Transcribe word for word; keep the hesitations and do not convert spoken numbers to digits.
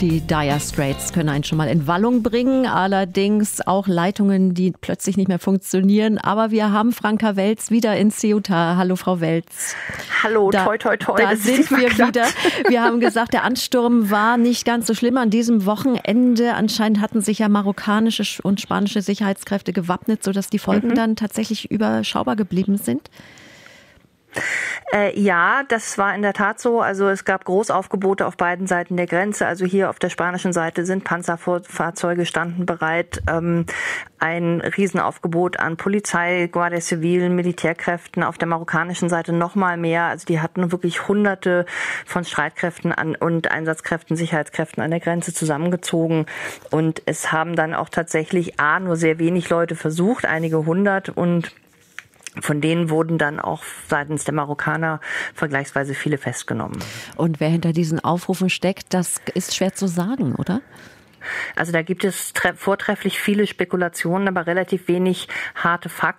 Die Dire Straits können einen schon mal in Wallung bringen, allerdings auch Leitungen, die plötzlich nicht mehr funktionieren. Aber wir haben Franka Welz wieder in Ceuta. Hallo, Frau Welz. Hallo, da, toi, toi, toi. Da sind wir klappt. wieder. Wir haben gesagt, der Ansturm war nicht ganz so schlimm an diesem Wochenende. Anscheinend hatten sich ja marokkanische und spanische Sicherheitskräfte gewappnet, sodass die Folgen mhm. dann tatsächlich überschaubar geblieben sind. Äh, ja, das war in der Tat so. Also es gab Großaufgebote auf beiden Seiten der Grenze. Also hier auf der spanischen Seite sind Panzerfahrzeuge standen bereit. Ähm, ein Riesenaufgebot an Polizei, Guardia Civil, Militärkräften. Auf der marokkanischen Seite noch mal mehr. Also die hatten wirklich Hunderte von Streitkräften an und Einsatzkräften, Sicherheitskräften an der Grenze zusammengezogen. Und es haben dann auch tatsächlich A, nur sehr wenig Leute versucht, einige hundert, und von denen wurden dann auch seitens der Marokkaner vergleichsweise viele festgenommen. Und wer hinter diesen Aufrufen steckt, das ist schwer zu sagen, oder? Also da gibt es tre- vortrefflich viele Spekulationen, aber relativ wenig harte Fakten.